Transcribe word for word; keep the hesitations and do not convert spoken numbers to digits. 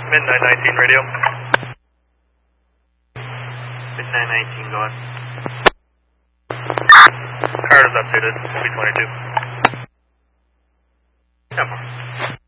Midnight nineteen radio. Midnight nineteen going. Card is updated, B twenty-two. ten more.